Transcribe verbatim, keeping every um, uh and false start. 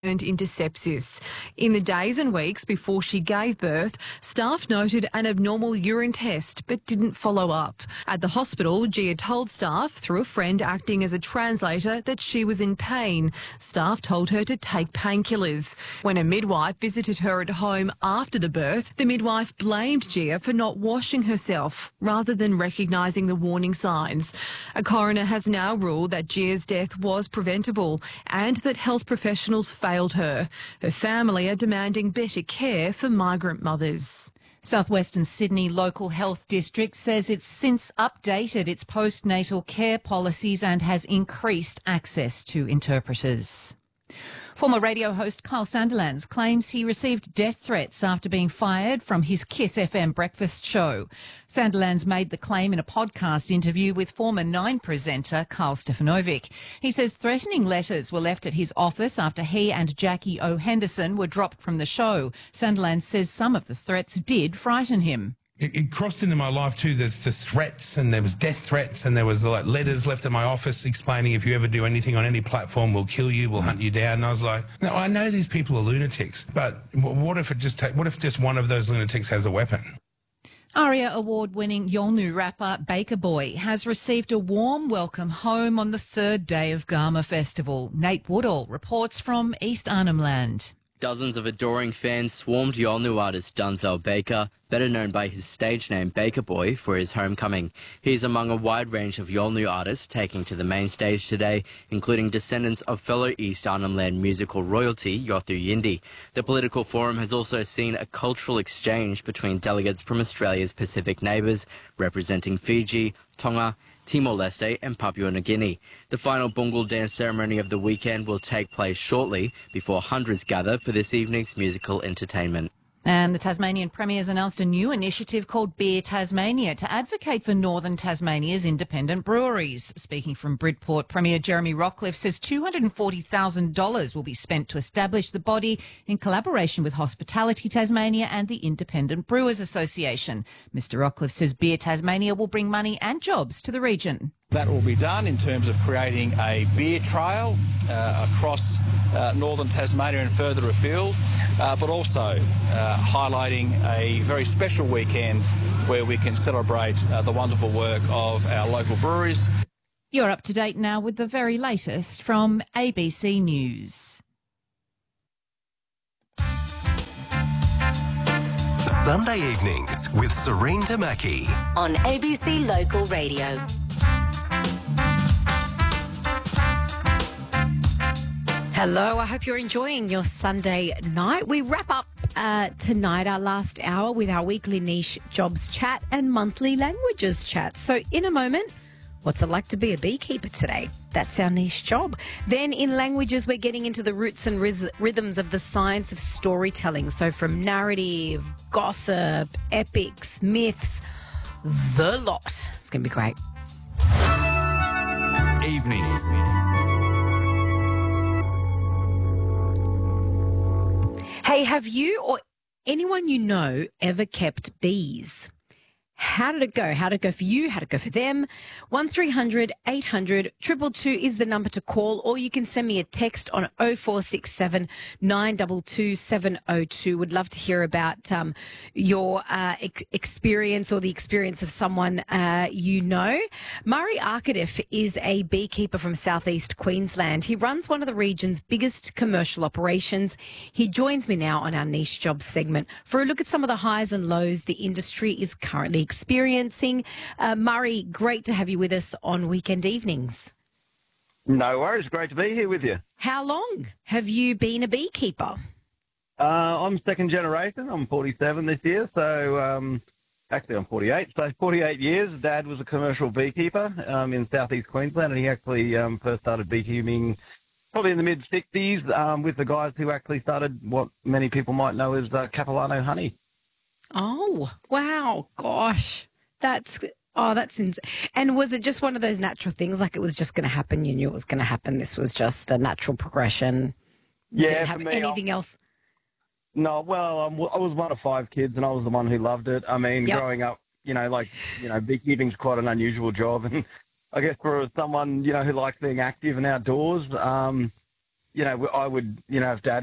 turned into sepsis. In the days and weeks before she gave birth, staff noted an abnormal urine test but didn't follow up. At the hospital, Gia told staff, through a friend acting as a translator, that she was in pain. Staff told her to take painkillers. When a midwife visited her at home after the birth, the midwife blamed Gia for not washing herself rather than recognising the warning signs. A coroner has now ruled that Gia's death was preventable and that health professionals failed her. Her family are demanding better care for migrant mothers. Southwestern Sydney Local Health District says it's since updated its postnatal care policies and has increased access to interpreters. Former radio host Carl Sandilands claims he received death threats after being fired from his Kiss F M breakfast show. Sandilands made the claim in a podcast interview with former Nine presenter Carl Stefanovic. He says threatening letters were left at his office after he and Jackie O. Henderson were dropped from the show. Sandilands says some of the threats did frighten him. It, it crossed into my life too. There's the threats, and there was death threats, and there was like letters left at my office explaining if you ever do anything on any platform, we'll kill you, we'll hunt you down. And I was like, no, I know these people are lunatics, but what if it just ta- what if just one of those lunatics has a weapon? ARIA Award-winning Yolngu rapper Baker Boy has received a warm welcome home on the third day of Garma Festival. Nate Woodall reports from East Arnhem Land. Dozens of adoring fans swarmed Yolngu artist Dunzel Baker, better known by his stage name Baker Boy, for his homecoming. He's among a wide range of Yolngu artists taking to the main stage today, including descendants of fellow East Arnhem Land musical royalty Yothu Yindi. The political forum has also seen a cultural exchange between delegates from Australia's Pacific neighbours, representing Fiji, Tonga, Timor-Leste and Papua New Guinea. The final Bungal dance ceremony of the weekend will take place shortly before hundreds gather for this evening's musical entertainment. And the Tasmanian Premier has announced a new initiative called Beer Tasmania to advocate for northern Tasmania's independent breweries. Speaking from Bridport, Premier Jeremy Rockliff says two hundred forty thousand dollars will be spent to establish the body in collaboration with Hospitality Tasmania and the Independent Brewers Association. Mister Rockliff says Beer Tasmania will bring money and jobs to the region. That will be done in terms of creating a beer trail uh, across uh, northern Tasmania and further afield, uh, but also uh, highlighting a very special weekend where we can celebrate uh, the wonderful work of our local breweries. You're up to date now with the very latest from A B C News. Sunday evenings with Serene Tamaki on A B C Local Radio. Hello, I hope you're enjoying your Sunday night. We wrap up uh, tonight, our last hour, with our weekly niche jobs chat and monthly languages chat. So in a moment, what's it like to be a beekeeper today? That's our niche job. Then in languages, we're getting into the roots and riz- rhythms of the science of storytelling. So from narrative, gossip, epics, myths, the lot. It's going to be great. Evenings. Hey, have you or anyone you know ever kept bees? How did it go? How did it go for you? How did it go for them? one three hundred eight hundred two two two is the number to call, or you can send me a text on oh four six seven nine two two seven oh two. Would love to hear about um, your uh, ex- experience or the experience of someone uh, you know. Murray Arcadiff is a beekeeper from southeast Queensland. He runs one of the region's biggest commercial operations. He joins me now on our niche jobs segment for a look at some of the highs and lows the industry is currently experiencing. Uh, Murray, great to have you with us on weekend evenings. No worries. Great to be here with you. How long have you been a beekeeper? Uh, I'm second generation. I'm forty-seven this year. So um, actually I'm forty-eight. So forty-eight years. Dad was a commercial beekeeper um, in southeast Queensland, and he actually um, first started beekeeping probably in the mid-sixties um, with the guys who actually started what many people might know as uh, Capilano honey. Oh, wow. Gosh, that's, oh, that's insane. And was it just one of those natural things, like it was just going to happen? You knew it was going to happen. This was just a natural progression. Yeah, Didn't for have me, anything I'll, else? No, well, I'm, I was one of five kids, and I was the one who loved it. I mean, Yep. growing up, you know, like, you know, beekeeping's quite an unusual job. And I guess for someone, you know, who likes being active and outdoors, um, you know, I would, you know, if Dad